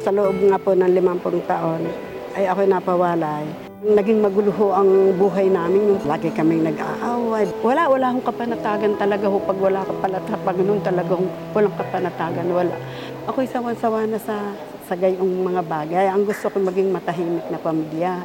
sa loob nga po ng 50 taon, ay ako'y napawalay. Naging magulo ho ang buhay namin, yung lagi kaming nag-aaway. Wala akong kapanatagan talaga ho, pag wala ka pala, pag noon talagang walang kapanatagan, wala. Ako'y sawan-sawa na sa gayong mga bagay. Ang gusto ko maging matahimik na pamilya.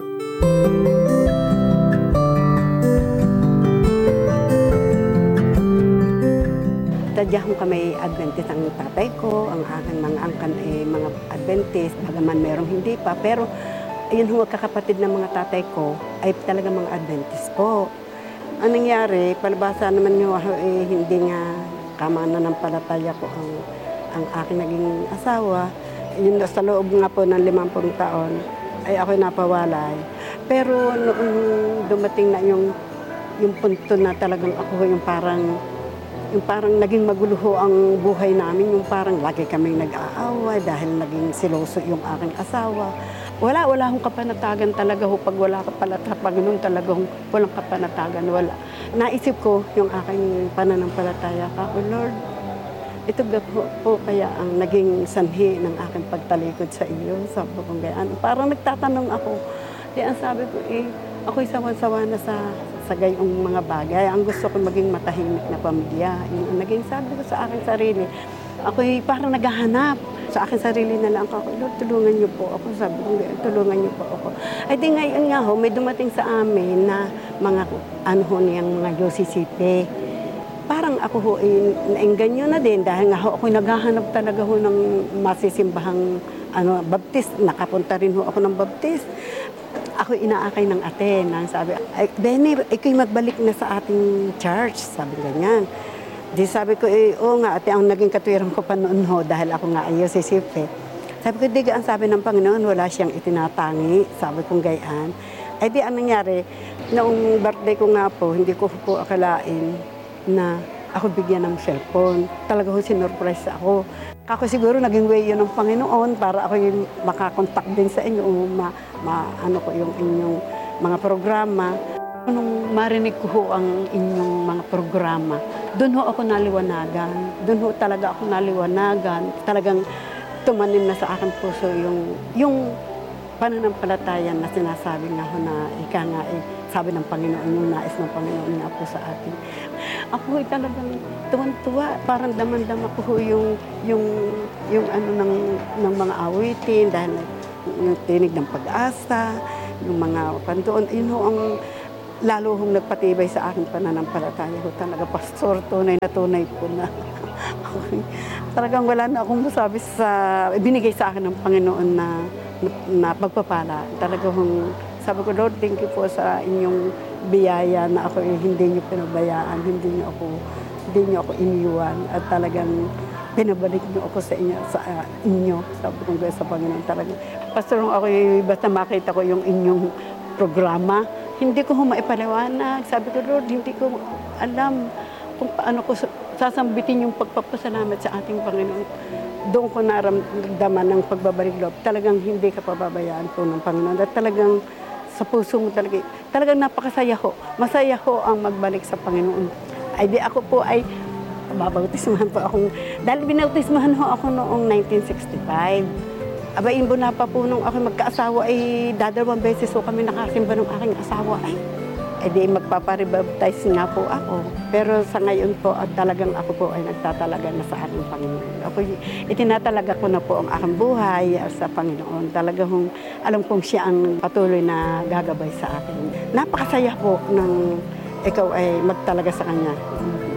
Tadyahon kami Adventist ang tatay ko, ang aking mga angkan ay mga Adventist, bagaman merong hindi pa. Pero ayun ho, kakapatid ng mga tatay ko ay talaga mga Adventist po. Ang nangyari, palabasa naman nyo, hindi nga kamananampalataya ko ang aking naging asawa. Yun, sa loob nga po ng 50 taon, ay ako'y napawalay. Pero noong dumating na yung punto na talagang ako yung parang naging magulo ho ang buhay namin, yung parang lagi kaming nag-aaway dahil naging siloso yung aking asawa. Wala akong kapanatagan talaga ho, pag wala ka pala, pag noon talagang walang kapanatagan, wala. Naisip ko yung aking pananampalataya ka, oh Lord, ito po kaya ang naging sanhi ng aking pagtalikod sa iyo, sabi ko gayaan. Parang nagtatanong ako, di ang sabi ko ako'y sawan-sawa na sa gayong mga bagay. Ang gusto ko maging matahimik na pamilya. Yung naging sabi ko sa aking sarili, ako'y parang naghahanap. Sa aking sarili na lang ako, Lord, tulungan niyo po ako. Sabi ko, tulungan niyo po ako. Ay di ngayon nga ho, may dumating sa amin na mga niyang mga UCCP. Parang ako ho, naengganyo na din dahil nga ho, ako'y naghahanap talaga ho ng masisimbahang baptist. Nakapunta rin ho ako ng baptist. Ako inaakay ng ate na sabi, ay, Benny, ikaw magbalik na sa ating church. Sabi ganyan. Di sabi ko, oo nga, ate, ang naging katwiran ko pa noon ho dahil ako nga ayaw sisipe. Sabi ko, di ang sabi ng Panginoon, wala siyang itinatangi. Sabi kong gayaan. Ay di, ang nangyari, noong birthday ko nga po, hindi ko po akalain na ako bigyan ng cellphone. Talaga ho, sinurprise ako. Ako siguro naging way yun ng Panginoon para ako yung makakontak din sa inyo, ano ko yung inyong mga programa. Nung marinig ko ho ang inyong mga programa, doon ho ako naliwanagan. Doon ho talaga ako naliwanagan. Talagang tumanim na sa aking puso yung pananampalataya na sinasabi nga ho na ika nga sabi ng Panginoon, yung nais ng Panginoon nga po sa atin. Ako ay talagang tuwan-tuwa, parang daman-dama ko ho yung ano ng mga awitin dahil yung tinig ng pag-asa, yung mga kandoon, yun ho ang lalo hong nagpatibay sa aking pananampalataya ho talaga, pastor, tunay po na. Talagang wala na akong masabi binigay sa akin ng Panginoon na pagpapala. Talagang sabi ko, Lord, thank you po sa inyong biyaya na ako hindi niyo pinabayaan, hindi niyo ako iniwan at talagang pinabalik niyo ako sa inyo. Sabi ko sa Panginoon talaga. Pastor, ako basta makita ko yung inyong programa, hindi ko maipaliwanag. Sabi ko, Lord, hindi ko alam kung paano ko sasambitin yung pagpapasalamat sa ating Panginoon. Doon ko naramdaman ng pagbabalik loob. Talagang hindi ka pababayaan po ng Panginoon. At talagang sa puso mo talagang napakasaya ho. Masaya ho ang magbalik sa Panginoon. Ay di ako po ay babautismahan po akong, dahil binautismahan ho ako noong 1965. Aba, imbuna pa po nung ako magkaasawa ay dadalawang beses ho kami nakasimba ng aking asawa. Ay di magpaparibaptize nga po ako. Pero sa ngayon po, talagang ako po ay nagtatalaga na sa aking Panginoon. Ako, itinatalaga ko na po ang aking buhay sa Panginoon. Talagang alam kong siya ang patuloy na gagabay sa akin. Napakasaya po ng ikaw ay magtalaga sa Kanya.